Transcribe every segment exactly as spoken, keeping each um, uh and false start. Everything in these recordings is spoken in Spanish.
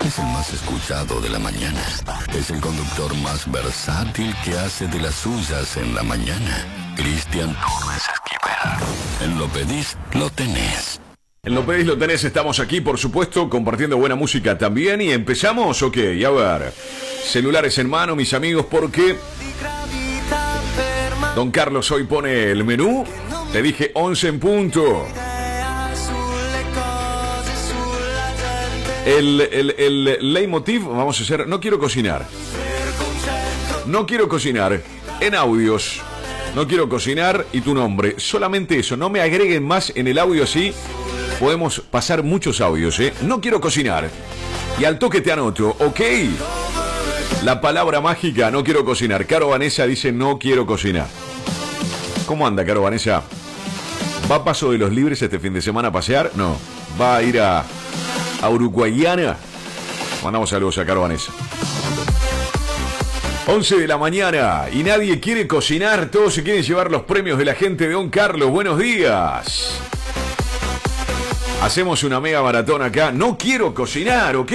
Es el más escuchado de la mañana. Es el conductor más versátil que hace de las suyas en la mañana. Cristian Torres Esquivel. En Lo Pedís, lo tenés. En Lo Pedís, lo tenés. Estamos aquí, por supuesto, compartiendo buena música también. ¿Y empezamos? Ok, a ver. Celulares en mano, mis amigos, porque Don Carlos hoy pone el menú. Te dije once en punto. El, el, el leitmotiv, vamos a hacer, no quiero cocinar. No quiero cocinar. En audios. No quiero cocinar y tu nombre. Solamente eso. No me agreguen más en el audio así. Podemos pasar muchos audios, ¿eh? No quiero cocinar. Y al toque te anoto, ¿ok? La palabra mágica, no quiero cocinar. Caro Vanessa dice, no quiero cocinar. ¿Cómo anda, Caro Vanessa? ¿Va a Paso de los Libres este fin de semana a pasear? No. ¿Va a ir a, a Uruguayana? Mandamos saludos a Caro Vanessa. once de la mañana y nadie quiere cocinar. Todos se quieren llevar los premios de la gente de Don Carlos. Buenos días. Hacemos una mega maratón acá. No quiero cocinar, ¿ok?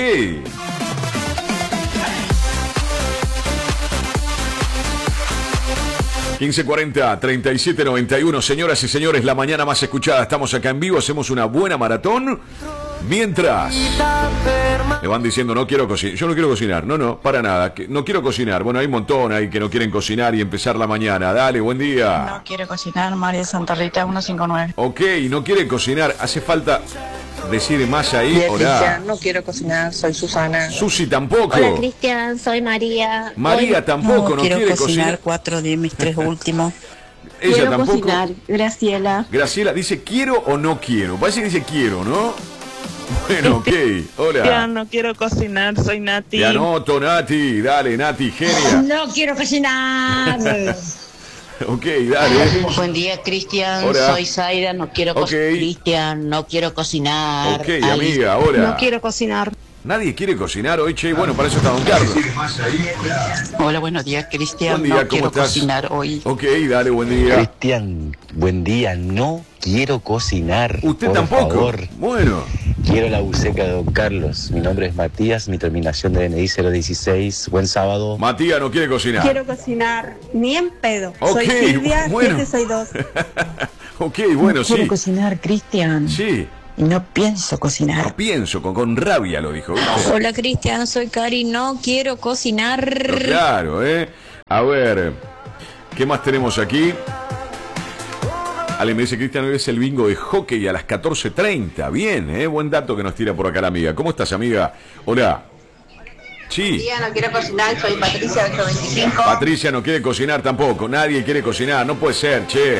quince cuarenta, treinta y siete noventa y uno. Señoras y señores, la mañana más escuchada. Estamos acá en vivo. Hacemos una buena maratón. Mientras le van diciendo, no quiero cocinar. Yo no quiero cocinar. No, no, para nada. No quiero cocinar. Bueno, hay un montón ahí que no quieren cocinar y empezar la mañana. Dale, buen día. No quiero cocinar, María Santa Rita, ciento cincuenta y nueve. Ok, no quiere cocinar. Hace falta decir más ahí. Bien, Hola. Cristian, no quiero cocinar, soy Susana. Susi tampoco. Hola, Cristian, soy María. María Hoy... tampoco, no, no quiero quiere cocinar. cocinar. Cuatro de mis tres últimos. Ella quiero tampoco. cocinar, Graciela. Graciela dice, ¿quiero o no quiero? Parece que dice quiero, ¿no? Bueno, ok. Hola. No quiero cocinar, soy Nati. Te anoto, Nati. Dale, Nati, genia. No quiero cocinar. Ok, dale. Buen día, Cristian. Hola. Soy Zaira. No quiero cocinar. Ok. Cristian, no quiero cocinar. Ok, Ay, amiga, hola. No quiero cocinar. Nadie quiere cocinar hoy, che. Bueno, para eso está Don Carlos. Hola, buenos días, Cristian. Buen día, no ¿cómo quiero estás? cocinar hoy. Ok, dale, buen día. Cristian, buen día. No quiero cocinar. ¿Usted por tampoco? favor. Bueno. Quiero la buceca de Don Carlos. Mi nombre es Matías, mi terminación de D N I cero dieciséis. Buen sábado. Matías no quiere cocinar. Quiero cocinar, ni en pedo. Ok, Soy Silvia, bueno. siete seis dos. Ok, bueno, no sí. quiero cocinar, Cristian. Sí. Y no pienso cocinar. No pienso, con, con rabia lo dijo. ¿viste? Hola, Cristian, soy Cari. No quiero cocinar. Pero claro, ¿eh? A ver, ¿qué más tenemos aquí? Ale me dice, Cristian, hoy es el bingo de hockey a las catorce treinta. Bien, ¿eh? Buen dato que nos tira por acá la amiga. ¿Cómo estás, amiga? Hola. Sí. Día, no quiero cocinar, soy Patricia ocho veinticinco. Patricia no quiere cocinar tampoco. Nadie quiere cocinar. No puede ser, che.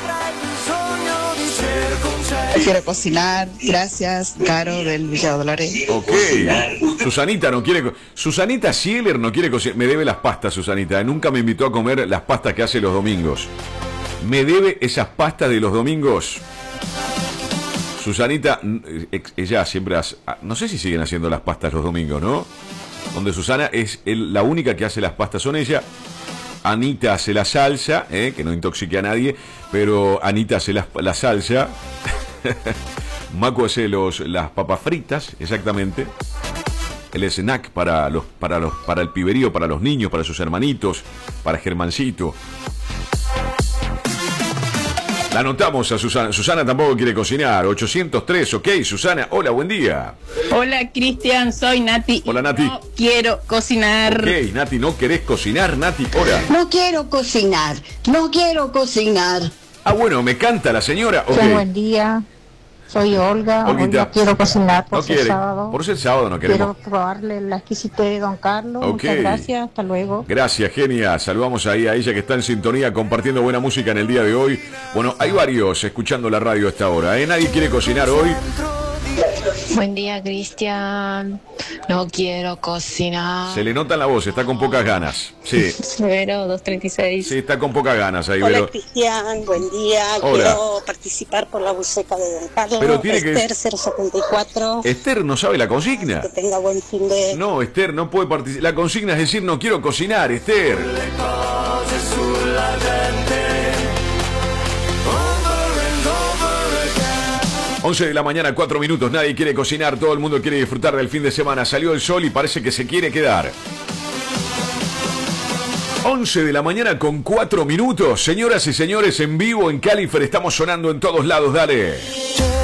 Quiero cocinar, gracias, Caro del Villa Dolores. Ok. Susanita no quiere... co- Susanita Sieler no quiere cocinar. Me debe las pastas, Susanita. Nunca me invitó a comer las pastas que hace los domingos. Me debe esas pastas de los domingos. Susanita, ella siempre hace... No sé si siguen haciendo las pastas los domingos, ¿no? Donde Susana es el- la única que hace las pastas. Son ella. Anita hace la salsa, ¿eh? Que no intoxique a nadie. Pero Anita hace la, la salsa. Macu hace los, las papas fritas, exactamente. El snack para los, para los, para el piberío, para los niños, para sus hermanitos, para Germancito. La anotamos a Susana. Susana tampoco quiere cocinar. ochocientos tres, ok, Susana. Hola, buen día. Hola, Cristian, soy Nati. Hola, Nati. No quiero cocinar. Ok, Nati, ¿no querés cocinar, Nati? Hola. No quiero cocinar. No quiero cocinar. Ah, bueno, me canta la señora. Ok. Sí, buen día. Soy Olga. Hoy Olguita. no quiero cocinar por No ser quiere. sábado. Por ser sábado no queremos. Quiero probarle la exquisitez de Don Carlos. Ok. Muchas gracias. Hasta luego. Gracias, genia. Saludamos ahí a ella que está en sintonía compartiendo buena música en el día de hoy. Bueno, hay varios escuchando la radio a esta hora, ¿eh? Nadie quiere cocinar hoy. Buen día, Cristian. No quiero cocinar. Se le nota en la voz, está con pocas ganas. Sí, Vero, dos treinta y seis. sí, está con pocas ganas ahí, Hola, pero... Cristian, buen día. Hola. Quiero participar por la buceca de Don Carlos. Pero tiene que- Esther cero setenta y cuatro. Esther no sabe la consigna. Que tenga buen fin de... No, Esther no puede participar. La consigna es decir, no quiero cocinar, Esther. once de la mañana, cuatro minutos. Nadie quiere cocinar, todo el mundo quiere disfrutar del fin de semana. Salió el sol y parece que se quiere quedar. once de la mañana con cuatro minutos. Señoras y señores, en vivo en Califer, estamos sonando en todos lados. Dale.